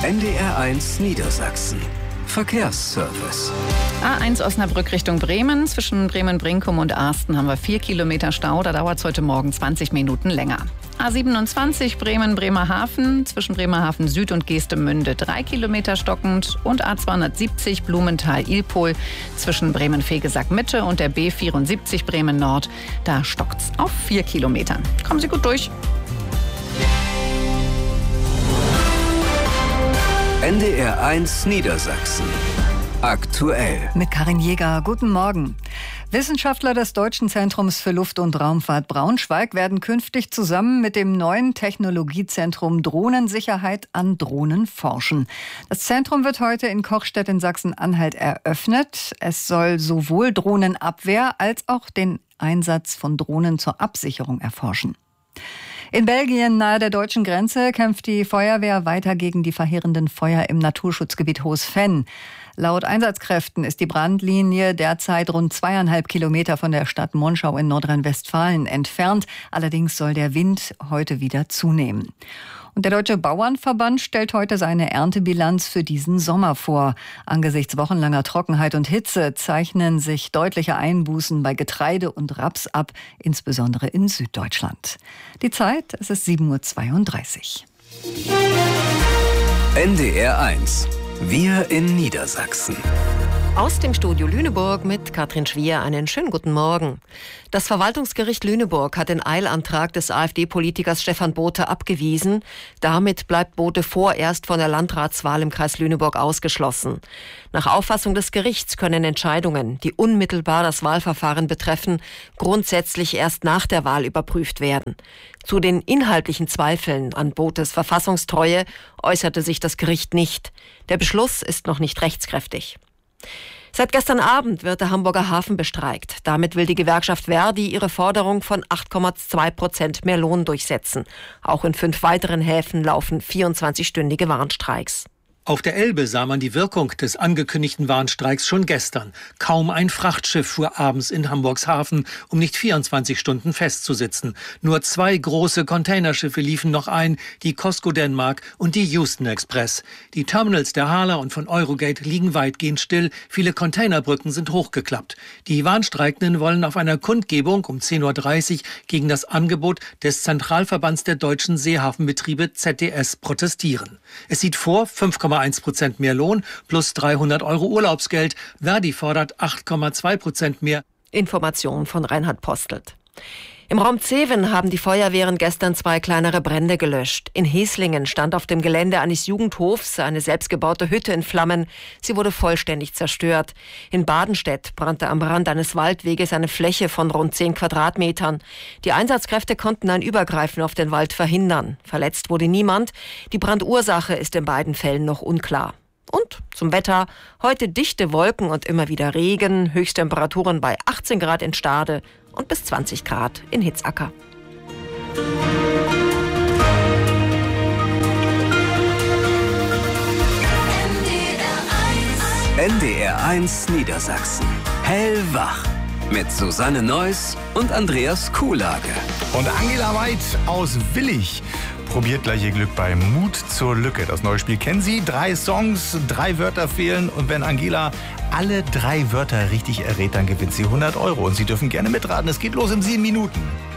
NDR1 Niedersachsen. Verkehrsservice. A1 Osnabrück Richtung Bremen. Zwischen Bremen-Brinkum und Arsten haben wir 4 Kilometer Stau. Da dauert es heute Morgen 20 Minuten länger. A27 Bremen-Bremerhaven. Zwischen Bremerhaven Süd und Geestemünde 3 Kilometer stockend. Und A270 Blumenthal-Ilpol. Zwischen Bremen-Vegesack-Mitte und der B74 Bremen-Nord. Da stockt's auf 4 Kilometern. Kommen Sie gut durch. NDR1 Niedersachsen. Aktuell. Mit Karin Jäger. Guten Morgen. Wissenschaftler des Deutschen Zentrums für Luft- und Raumfahrt Braunschweig werden künftig zusammen mit dem neuen Technologiezentrum Drohnensicherheit an Drohnen forschen. Das Zentrum wird heute in Kochstedt in Sachsen-Anhalt eröffnet. Es soll sowohl Drohnenabwehr als auch den Einsatz von Drohnen zur Absicherung erforschen. In Belgien nahe der deutschen Grenze kämpft die Feuerwehr weiter gegen die verheerenden Feuer im Naturschutzgebiet Hoos-Venn. Laut Einsatzkräften ist die Brandlinie derzeit rund 2,5 Kilometer von der Stadt Monschau in Nordrhein-Westfalen entfernt. Allerdings soll der Wind heute wieder zunehmen. Und der Deutsche Bauernverband stellt heute seine Erntebilanz für diesen Sommer vor. Angesichts wochenlanger Trockenheit und Hitze zeichnen sich deutliche Einbußen bei Getreide und Raps ab, insbesondere in Süddeutschland. Die Zeit, es ist 7:32 Uhr. NDR1. Wir in Niedersachsen. Aus dem Studio Lüneburg mit Katrin Schwier einen schönen guten Morgen. Das Verwaltungsgericht Lüneburg hat den Eilantrag des AfD-Politikers Stefan Bothe abgewiesen. Damit bleibt Bothe vorerst von der Landratswahl im Kreis Lüneburg ausgeschlossen. Nach Auffassung des Gerichts können Entscheidungen, die unmittelbar das Wahlverfahren betreffen, grundsätzlich erst nach der Wahl überprüft werden. Zu den inhaltlichen Zweifeln an Bothes Verfassungstreue äußerte sich das Gericht nicht. Der Beschluss ist noch nicht rechtskräftig. Seit gestern Abend wird der Hamburger Hafen bestreikt. Damit will die Gewerkschaft ver.di ihre Forderung von 8,2% mehr Lohn durchsetzen. Auch in 5 weiteren Häfen laufen 24-stündige Warnstreiks. Auf der Elbe sah man die Wirkung des angekündigten Warnstreiks schon gestern. Kaum ein Frachtschiff fuhr abends in Hamburgs Hafen, um nicht 24 Stunden festzusitzen. Nur 2 große Containerschiffe liefen noch ein, die COSCO Denmark und die Houston Express. Die Terminals der Hala und von Eurogate liegen weitgehend still. Viele Containerbrücken sind hochgeklappt. Die Warnstreikenden wollen auf einer Kundgebung um 10:30 Uhr gegen das Angebot des Zentralverbands der deutschen Seehafenbetriebe ZDS protestieren. Es sieht vor, 5,1% mehr Lohn plus 300 € Urlaubsgeld. ver.di fordert 8,2% mehr. Informationen von Reinhard Postelt. Im Raum Zeven haben die Feuerwehren gestern 2 kleinere Brände gelöscht. In Heslingen stand auf dem Gelände eines Jugendhofs eine selbstgebaute Hütte in Flammen. Sie wurde vollständig zerstört. In Badenstedt brannte am Rand eines Waldweges eine Fläche von rund 10 Quadratmetern. Die Einsatzkräfte konnten ein Übergreifen auf den Wald verhindern. Verletzt wurde niemand. Die Brandursache ist in beiden Fällen noch unklar. Und zum Wetter. Heute dichte Wolken und immer wieder Regen. Höchsttemperaturen bei 18 Grad in Stade und bis 20 Grad in Hitzacker. NDR1 Niedersachsen. Hellwach. Mit Susanne Neuss und Andreas Kuhlage. Und Angela Weid aus Willig probiert gleich ihr Glück bei Mut zur Lücke. Das neue Spiel kennen Sie. 3 Songs, 3 Wörter fehlen. Und wenn Angela alle 3 Wörter richtig errät, dann gewinnt sie 100 €. Und Sie dürfen gerne mitraten. Es geht los in 7 Minuten.